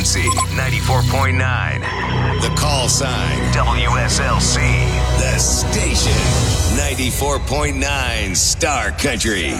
frequency 94.9. The call sign WSLC. The station 94.9 Star Country.